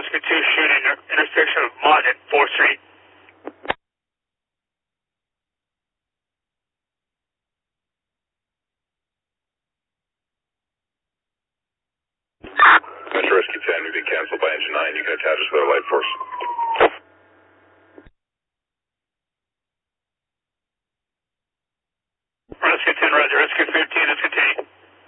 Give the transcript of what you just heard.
Rescue 2 shooting intersection of Mott and 4th Street. Metro Rescue 10, we've been canceled by engine 9. You can attach us with our light force. Rescue 10, roger. Rescue 15 is continuing.